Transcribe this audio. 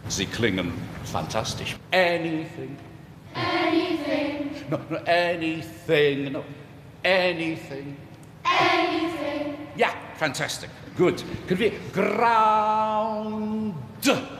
Sie klingen fantastisch. Anything. Anything. No, anything. No, anything. Anything. Ja, fantastic. Gut. Können wir ground